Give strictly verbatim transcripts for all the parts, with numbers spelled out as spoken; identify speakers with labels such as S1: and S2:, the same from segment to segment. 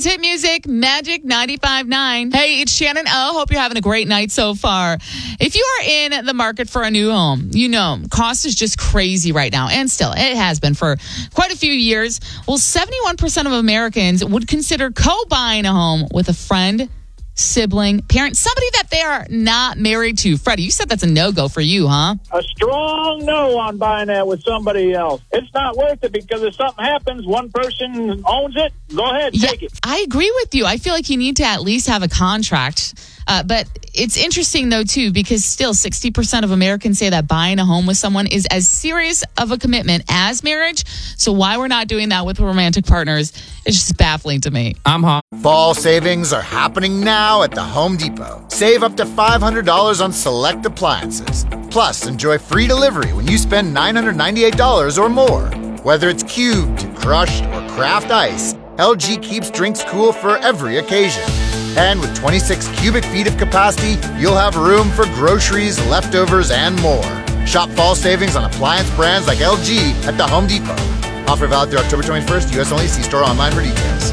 S1: It's Hit Music, Magic ninety-five point nine. Hey, it's Shannon O. Hope you're having a great night so far. If you are in the market for a new home, you know, cost is just crazy right now. And still, it has been for quite a few years. Well, seventy-one percent of Americans would consider co-buying a home with a friend, sibling, parent, somebody that they are not married to. Freddie, you said that's a no-go for you, huh?
S2: A strong no on buying that with somebody else. It's not worth it because if something happens, one person owns it, go ahead,
S1: Yeah,
S2: take it.
S1: I agree with you. I feel like you need to at least have a contract. Uh, but it's interesting, though, too, because still sixty percent of Americans say that buying a home with someone is as serious of a commitment as marriage. So why we're not doing that with romantic partners is just baffling to me.
S3: I'm hot.
S4: Fall savings are happening now at the Home Depot. Save up to five hundred dollars on select appliances. Plus, enjoy free delivery when you spend nine hundred ninety-eight dollars or more. Whether it's cubed, crushed, or craft ice, L G keeps drinks cool for every occasion. And with twenty-six cubic feet of capacity, you'll have room for groceries, leftovers, and more. Shop fall savings on appliance brands like L G at the Home Depot. Offer valid through October twenty-first, U S only. See store online for details.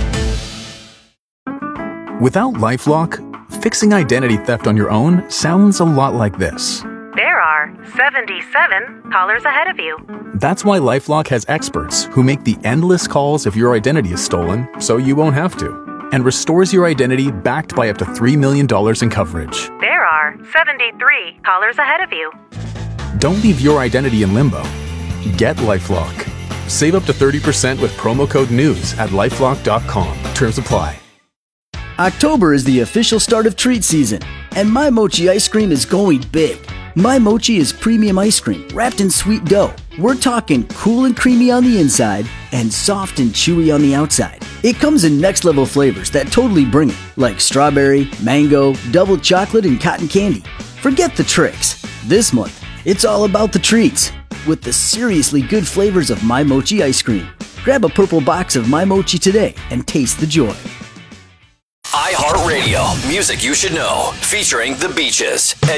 S5: Without LifeLock, fixing identity theft on your own sounds a lot like this.
S6: There are seventy-seven callers ahead of you.
S5: That's why LifeLock has experts who make the endless calls if your identity is stolen so you won't have to, and restores your identity backed by up to three million dollars in coverage.
S6: There are seventy-three callers ahead of you.
S5: Don't leave your identity in limbo. Get LifeLock. Save up to thirty percent with promo code NEWS at lifelock dot com. Terms apply.
S7: October is the official start of treat season, and My Mochi ice cream is going big. My Mochi is premium ice cream wrapped in sweet dough. We're talking cool and creamy on the inside and soft and chewy on the outside. It comes in next level flavors that totally bring it, like strawberry, mango, double chocolate, and cotton candy. Forget the tricks. This month, it's all about the treats with the seriously good flavors of My Mochi ice cream. Grab a purple box of My Mochi today and taste the joy.
S8: iHeartRadio, music you should know, featuring The Beaches.